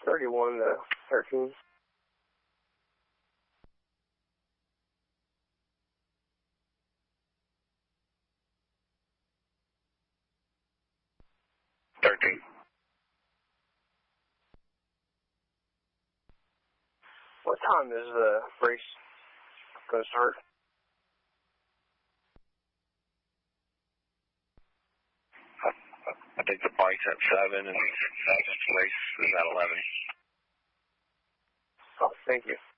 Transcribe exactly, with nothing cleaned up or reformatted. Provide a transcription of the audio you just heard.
thirty-one to thirteen. thirteen. What time is the race going to start? I think the bike's at seven and the race is at eleven. Oh, thank you.